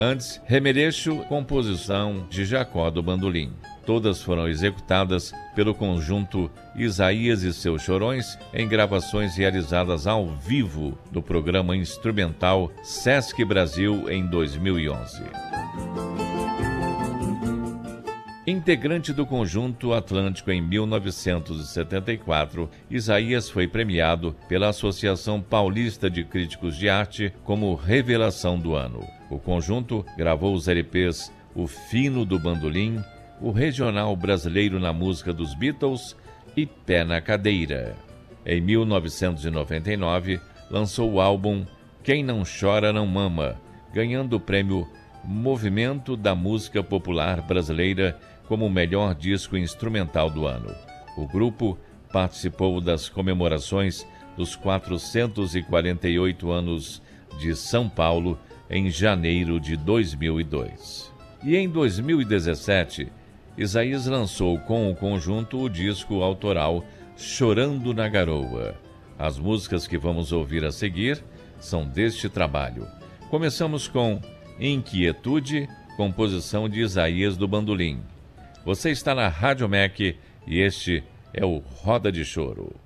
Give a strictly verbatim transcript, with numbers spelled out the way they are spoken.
Antes, Remereixo, composição de Jacó do Bandolim. Todas foram executadas pelo conjunto Isaías e Seus Chorões em gravações realizadas ao vivo do programa instrumental Sesc Brasil em dois mil e onze. Integrante do Conjunto Atlântico em mil novecentos e setenta e quatro, Isaías foi premiado pela Associação Paulista de Críticos de Arte como Revelação do Ano. O conjunto gravou os L Ps O Fino do Bandolim, O Regional Brasileiro na Música dos Beatles e Pé na Cadeira. Em mil novecentos e noventa e nove, lançou o álbum Quem Não Chora Não Mama, ganhando o prêmio Movimento da Música Popular Brasileira como o melhor disco instrumental do ano. O grupo participou das comemorações dos quatrocentos e quarenta e oito anos de São Paulo em janeiro de dois mil e dois. E em dois mil e dezessete, Isaías lançou com o conjunto o disco autoral Chorando na Garoa. As músicas que vamos ouvir a seguir são deste trabalho. Começamos com Inquietude, composição de Isaías do Bandolim. Você está na Rádio M E C e este é o Roda de Choro.